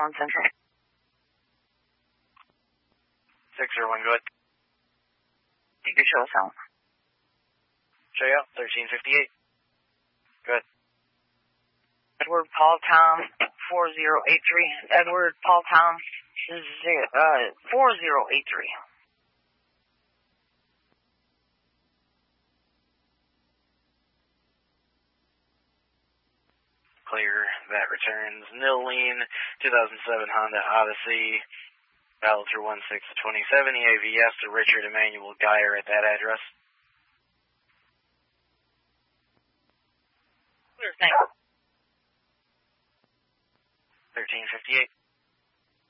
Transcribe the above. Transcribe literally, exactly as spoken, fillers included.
one Central. six zero one, go ahead. You can show us out. Show you out, thirteen fifty-eight. Go ahead. Edward Paul Tom, four zero eight three. Edward Paul Tom, uh, four zero eight three. Clear, that returns. Nilleen, two thousand seven Honda Odyssey, valid through one six twenty-seven, E A V S to Richard Emmanuel Geyer at that address. Clear, thanks. thirteen fifty-eight.